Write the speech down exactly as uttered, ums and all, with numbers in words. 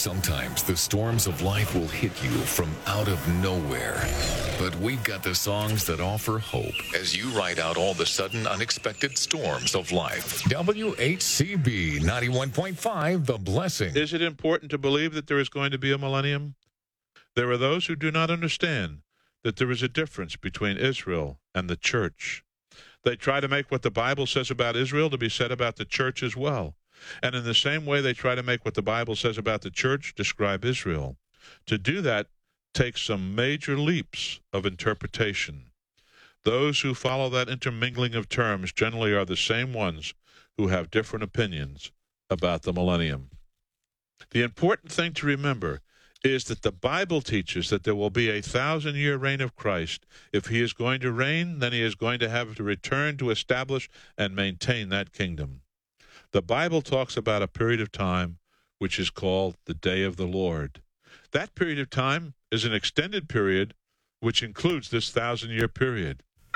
Sometimes the storms of life will hit you from out of nowhere. But we've got the songs that offer hope as you ride out all the sudden unexpected storms of life. W H C B ninety-one point five, The Blessing. Is it important to believe that there is going to be a millennium? There are those who do not understand that there is a difference between Israel and the church. They try to make what the Bible says about Israel to be said about the church as well. And in the same way they try to make what the Bible says about the church describe Israel. To do that takes some major leaps of interpretation. Those who follow that intermingling of terms generally are the same ones who have different opinions about the millennium. The important thing to remember is that the Bible teaches that there will be a thousand-year reign of Christ. If he is going to reign, then he is going to have to return to establish and maintain that kingdom. The Bible talks about a period of time which is called the Day of the Lord. That period of time is an extended period which includes this thousand-year period.